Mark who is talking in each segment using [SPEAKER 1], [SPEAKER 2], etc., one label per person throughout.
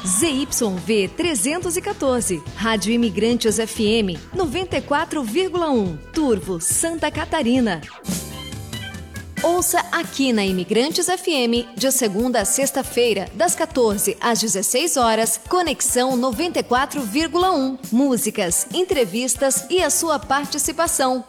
[SPEAKER 1] ZYV 314, Rádio Imigrantes FM 94,1, Turvo, Santa Catarina. Ouça aqui na Imigrantes FM, de segunda a sexta-feira, das 14 às 16 horas, Conexão 94,1. Músicas, entrevistas e a sua participação.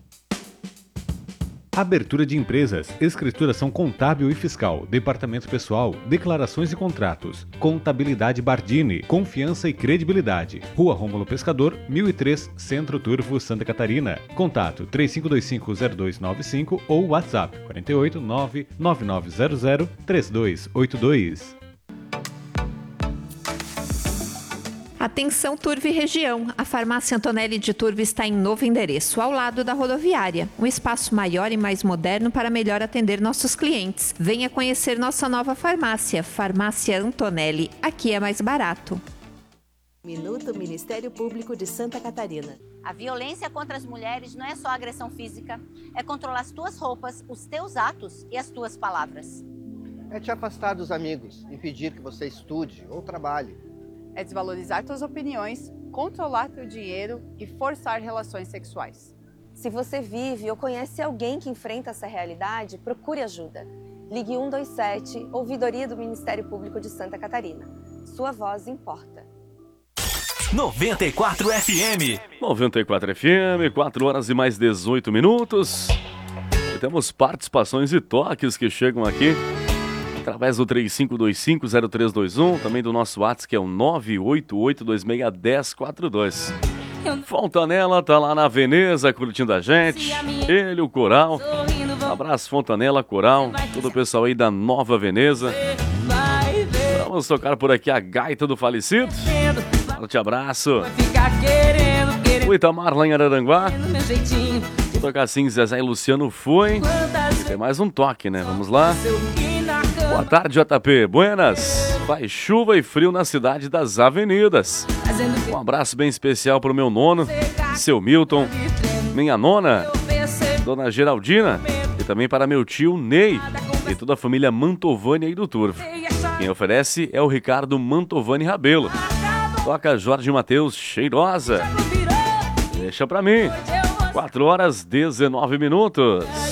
[SPEAKER 2] Abertura de empresas, escrituração contábil e fiscal, departamento pessoal, declarações e contratos, contabilidade Bardini, confiança e credibilidade. Rua Rômulo Pescador, 1003, Centro Turvo, Santa Catarina. Contato 3525-0295 ou WhatsApp 48 99900 3282.
[SPEAKER 3] Atenção Turvo e região, a farmácia Antonelli de Turvo está em novo endereço, ao lado da rodoviária. Um espaço maior e mais moderno para melhor atender nossos clientes. Venha conhecer nossa nova farmácia, Farmácia Antonelli. Aqui é mais barato.
[SPEAKER 4] Minuto Ministério Público de Santa Catarina.
[SPEAKER 5] A violência contra as mulheres não é só agressão física, é controlar as tuas roupas, os teus atos e as tuas palavras.
[SPEAKER 6] É te afastar dos amigos, impedir que você estude ou trabalhe.
[SPEAKER 7] É desvalorizar tuas opiniões, controlar teu dinheiro e forçar relações sexuais.
[SPEAKER 8] Se você vive ou conhece alguém que enfrenta essa realidade, procure ajuda. Ligue 127, Ouvidoria do Ministério Público de Santa Catarina. Sua voz importa.
[SPEAKER 9] 94 FM.
[SPEAKER 10] 94 FM, 4 horas e mais 18 minutos. E temos participações e toques que chegam aqui através do 3525-0321, também do nosso WhatsApp, que é o 988261042. Fontanella tá lá na Veneza curtindo a gente. Ele, o Coral. Abraço, Fontanella, Coral, todo o pessoal aí da Nova Veneza. Vamos tocar por aqui a gaita do falecido. Forte abraço. O Itamar lá em Araranguá. Vou tocar assim, Zezé e Luciano foi. E tem mais um toque, né? Vamos lá. Boa tarde, JP. Buenas. Faz chuva e frio na cidade das avenidas. Um abraço bem especial pro meu nono, seu Milton, minha nona, dona Geraldina, e também para meu tio Ney e toda a família Mantovani aí do Turvo. Quem oferece é o Ricardo Mantovani Rabelo. Toca Jorge Mateus, Cheirosa. Deixa pra mim. 4 horas 19 minutos.